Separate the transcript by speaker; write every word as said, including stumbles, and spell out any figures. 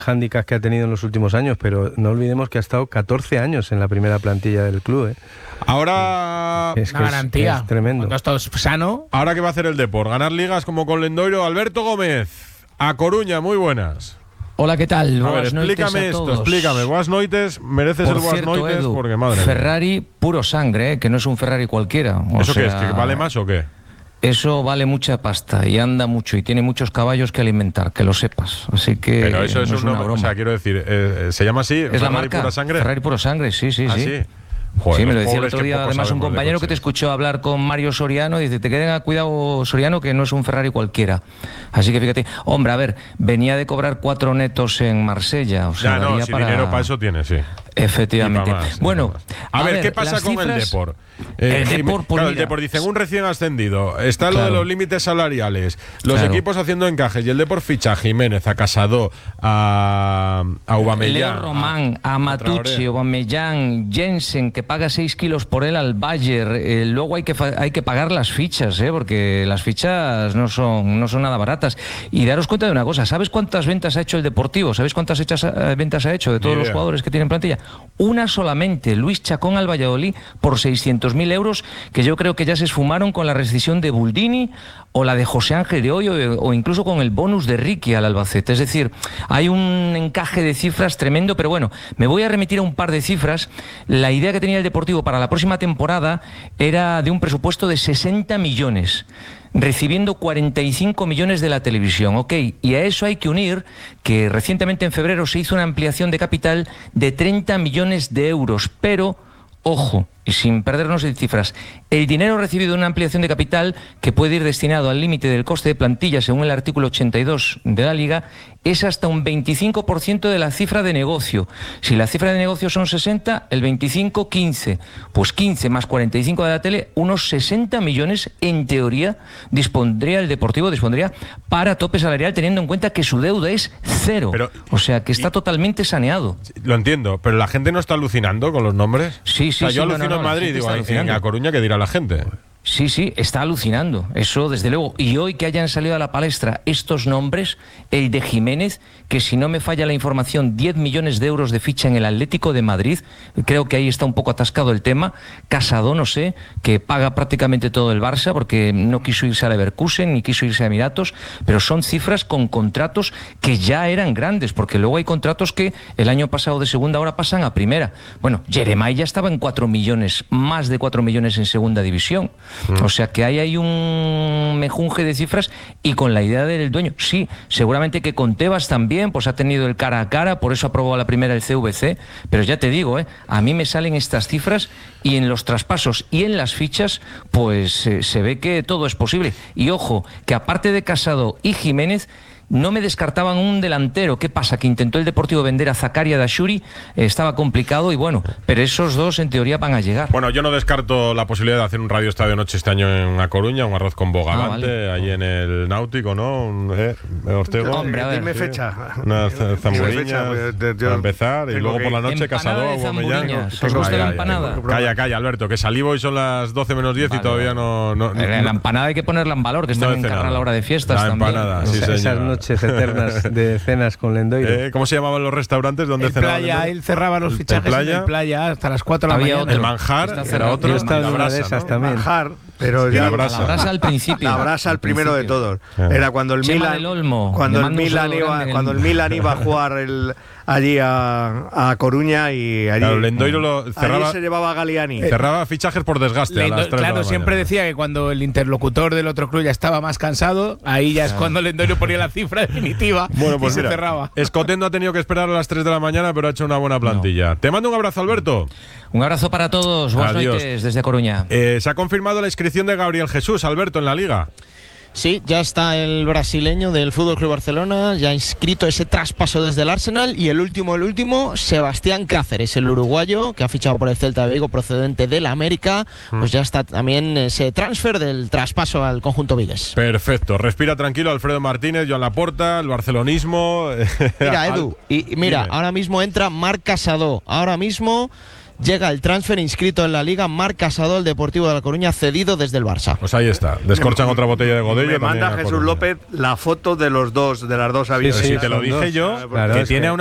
Speaker 1: hándicap que ha tenido en los últimos años, pero no olvidemos que ha estado catorce años en la primera plantilla del club, ¿eh?
Speaker 2: Ahora
Speaker 1: es que
Speaker 3: una
Speaker 1: es,
Speaker 3: garantía.
Speaker 1: es tremendo.
Speaker 3: Cuando esto es sano.
Speaker 2: Ahora que va a hacer el Depor, ganar ligas como con Lendoiro. Alberto Gómez, a Coruña, muy buenas.
Speaker 4: Hola, ¿qué tal?
Speaker 2: A ver, explícame esto, explícame. Buenas noites, mereces
Speaker 4: Por
Speaker 2: el buenas
Speaker 4: cierto,
Speaker 2: noites
Speaker 4: Edu,
Speaker 2: porque madre.
Speaker 4: Ferrari puro sangre, ¿eh? Que no es un Ferrari cualquiera. O
Speaker 2: ¿Eso
Speaker 4: sea,
Speaker 2: qué es? ¿Que vale más o qué?
Speaker 4: Eso vale mucha pasta y anda mucho y tiene muchos caballos que alimentar, que lo sepas. Así que
Speaker 2: Pero eso, eso
Speaker 4: no es una
Speaker 2: no,
Speaker 4: broma.
Speaker 2: O sea, quiero decir, eh, ¿se llama así?
Speaker 4: Es
Speaker 2: ¿Ferrari
Speaker 4: la marca
Speaker 2: pura sangre?
Speaker 4: Ferrari puro sangre, sí, sí,
Speaker 2: ¿Ah,
Speaker 4: sí.
Speaker 2: sí? Joder,
Speaker 4: sí, me lo
Speaker 2: los
Speaker 4: decía el
Speaker 2: pobres
Speaker 4: otro
Speaker 2: que
Speaker 4: día
Speaker 2: poco
Speaker 4: además un
Speaker 2: sabemos de
Speaker 4: compañero que te
Speaker 2: coches.
Speaker 4: escuchó hablar con Mario Soriano y dice, te queden cuidado Soriano que no es un Ferrari cualquiera. Así que fíjate, hombre, a ver, venía de cobrar cuatro netos en Marsella. O sea,
Speaker 2: Ya no,
Speaker 4: daría
Speaker 2: si
Speaker 4: para...
Speaker 2: dinero para eso tiene, sí.
Speaker 4: Efectivamente.
Speaker 2: Y pa' más,
Speaker 4: bueno,
Speaker 2: a, a ver,
Speaker 4: ver,
Speaker 2: ¿qué pasa
Speaker 4: las
Speaker 2: con
Speaker 4: cifras...
Speaker 2: el Depor?
Speaker 4: El
Speaker 2: Jimé-
Speaker 4: Depor, pues
Speaker 2: claro, el
Speaker 4: mira,
Speaker 2: Depor dicen un recién ascendido. Está lo
Speaker 4: Claro.
Speaker 2: de los límites salariales. Los
Speaker 4: Claro.
Speaker 2: equipos haciendo encajes. Y el Depor ficha a Jiménez, a Casado, a, a Aubameyang.
Speaker 4: Leo Román, a Matucci,
Speaker 2: Traoré.
Speaker 4: Aubameyang, Jensen, que paga seis kilos por él al Bayern. Eh, luego hay que fa- hay que pagar las fichas, ¿eh? Porque las fichas no son no son nada baratas. Y daros cuenta de una cosa, ¿sabes cuántas ventas ha hecho el Deportivo? ¿Sabéis cuántas hechas, eh, ventas ha hecho de todos
Speaker 2: Ni
Speaker 4: los
Speaker 2: idea.
Speaker 4: jugadores que tienen plantilla? Una solamente, Luis Chacón al Valladolid por seiscientos mil euros, que yo creo que ya se esfumaron con la rescisión de Buldini o la de José Ángel de Hoy o, o incluso con el bonus de Ricky al Albacete. Es decir, hay un encaje de cifras tremendo, pero bueno, me voy a remitir a un par de cifras. La idea que tenía el Deportivo para la próxima temporada era de un presupuesto de sesenta millones, recibiendo cuarenta y cinco millones de la televisión, ¿ok? Y a eso hay que unir que recientemente en febrero se hizo una ampliación de capital de treinta millones de euros, pero... Ojo, y sin perdernos en cifras, el dinero recibido de una ampliación de capital que puede ir destinado al límite del coste de plantilla según el artículo ochenta y dos de la Liga es hasta un veinticinco por ciento de la cifra de negocio. Si la cifra de negocio son sesenta, el veinticinco, quince. Pues quince más cuarenta y cinco de la tele, unos sesenta millones en teoría dispondría el Deportivo, dispondría para tope salarial teniendo en cuenta que su deuda es cero.
Speaker 2: Pero-
Speaker 4: o sea que está
Speaker 2: y-
Speaker 4: totalmente saneado.
Speaker 2: Lo entiendo, pero la gente no está alucinando con los nombres.
Speaker 4: Sí, sí,
Speaker 2: O sea, yo
Speaker 4: sí, no,
Speaker 2: alucino
Speaker 4: no, no,
Speaker 2: en
Speaker 4: la
Speaker 2: Madrid y
Speaker 4: gente
Speaker 2: digo,
Speaker 4: está
Speaker 2: en- en
Speaker 4: alucinando.
Speaker 2: A Coruña, ¿qué dirá la gente?
Speaker 4: Sí, sí, está alucinando, eso desde luego. Y hoy que hayan salido a la palestra estos nombres, el de Jiménez, que si no me falla la información, diez millones de euros de ficha en el Atlético de Madrid, creo que ahí está un poco atascado el tema. Casado, no sé, que paga prácticamente todo el Barça porque no quiso irse a Leverkusen ni quiso irse a Emiratos, pero son cifras con contratos que ya eran grandes, porque luego hay contratos que el año pasado de segunda ahora pasan a primera. Bueno, Jeremai ya estaba en cuatro millones, más de cuatro millones en segunda división. O sea que ahí hay un mejunje de cifras y con la idea del dueño. Sí, seguramente que con Tebas también, pues ha tenido el cara a cara, por eso aprobó a la primera el C V C, pero ya te digo, ¿eh? A mí me salen estas cifras y en los traspasos y en las fichas, pues eh, se ve que todo es posible. Y ojo, que aparte de Casado y Jiménez, no me descartaban un delantero. ¿Qué pasa? Que intentó el Deportivo vender a Zakaria Dashuri, eh, estaba complicado y bueno, pero esos dos en teoría van a llegar.
Speaker 2: Bueno, yo no descarto la posibilidad de hacer un radio estadio noche este año en A Coruña, un arroz con bogavante,
Speaker 4: Ah, vale.
Speaker 2: ahí en el Náutico, ¿no? Un, eh, Ortego.
Speaker 4: Hombre, a ver.
Speaker 5: Dime fecha.
Speaker 2: Una
Speaker 5: Dime
Speaker 2: zamburiña
Speaker 5: fecha, pues, de- yo
Speaker 2: para empezar y
Speaker 5: tengo
Speaker 2: luego
Speaker 5: que-
Speaker 2: por la noche
Speaker 4: Empanada
Speaker 2: Casado,
Speaker 4: de
Speaker 2: Aubameyang.
Speaker 4: zamburiñas. ¿Os gusta la empanada?
Speaker 2: Calla, calla, Alberto, que salí hoy son las doce menos diez y
Speaker 4: Vale,
Speaker 2: todavía
Speaker 4: vale.
Speaker 2: no... no, no-
Speaker 4: Eh, la empanada hay que ponerla en valor, que están
Speaker 2: no he
Speaker 4: en carrera a
Speaker 2: cenado.
Speaker 4: la hora de fiestas
Speaker 2: La
Speaker 4: también.
Speaker 2: empanada, sí,
Speaker 1: Esa-
Speaker 2: señor.
Speaker 1: esas noches eternas de cenas con Lendoiro.
Speaker 2: Eh, ¿Cómo se llamaban los restaurantes donde
Speaker 3: En
Speaker 2: cenaban?
Speaker 3: playa, él cerraba los
Speaker 2: El-
Speaker 3: fichajes
Speaker 2: el
Speaker 3: en
Speaker 2: playa.
Speaker 3: el playa hasta las cuatro de la
Speaker 4: Había
Speaker 3: mañana.
Speaker 4: otro.
Speaker 2: El manjar
Speaker 4: Está
Speaker 2: era
Speaker 4: cerrado.
Speaker 2: otro.
Speaker 1: Yo he estado
Speaker 2: La
Speaker 1: en una
Speaker 2: brasa,
Speaker 1: de esas
Speaker 2: ¿no?
Speaker 1: también.
Speaker 5: Manjar, pero
Speaker 2: Y la
Speaker 5: ya
Speaker 2: brasa.
Speaker 4: La brasa al principio.
Speaker 5: la brasa el primero de todos.
Speaker 2: Ah.
Speaker 5: Era cuando el
Speaker 4: Chema
Speaker 5: Milan
Speaker 4: del Olmo.
Speaker 5: cuando
Speaker 4: Le
Speaker 5: el
Speaker 4: mando un
Speaker 5: Milan
Speaker 4: saludo
Speaker 5: iba
Speaker 4: grande en el-
Speaker 5: cuando el Milan iba a jugar el, allí a, a Coruña y allí,
Speaker 2: Claro, Lendoiro lo
Speaker 5: allí
Speaker 2: cerraba,
Speaker 5: se llevaba a Galiani.
Speaker 2: cerraba fichajes por desgaste a
Speaker 3: Lendo-
Speaker 2: las tres de
Speaker 3: claro,
Speaker 2: la
Speaker 3: siempre
Speaker 2: mañana.
Speaker 3: decía que cuando el interlocutor del otro club ya estaba más cansado, ahí ya es cuando Lendoiro ponía la cifra definitiva
Speaker 2: Bueno, pues
Speaker 3: y se
Speaker 2: mira,
Speaker 3: cerraba.
Speaker 2: Escotendo ha tenido que esperar a las tres de la mañana, pero ha hecho una buena plantilla. Te mando un abrazo, Alberto.
Speaker 4: Un abrazo para todos. Buenas
Speaker 2: Adiós.
Speaker 4: noches desde Coruña.
Speaker 2: Eh, se ha confirmado la inscripción de Gabriel Jesús, Alberto, en la Liga.
Speaker 6: Sí, ya está el brasileño del Fútbol Club Barcelona, ya ha inscrito ese traspaso desde el Arsenal. Y el último, el último, Sebastián Cáceres, el uruguayo que ha fichado por el Celta de Vigo procedente del América. Pues ya está también ese transfer del traspaso al conjunto vigués.
Speaker 2: Perfecto. Respira tranquilo, Alfredo Martínez, Joan Laporta, el barcelonismo.
Speaker 6: Mira, Edu, y y mira,
Speaker 2: Dime.
Speaker 6: ahora mismo entra Marc Casado. Ahora mismo llega el transfer inscrito en la Liga, Marc Casado, el Deportivo de La Coruña, cedido desde el Barça.
Speaker 2: Pues ahí está. Descorchan otra botella de Godello.
Speaker 5: Me manda Jesús López la foto de los dos, de las dos aviones.
Speaker 2: Sí, sí, te lo dije yo,
Speaker 1: Claro,
Speaker 2: que
Speaker 1: es
Speaker 2: tiene
Speaker 1: que-
Speaker 2: a una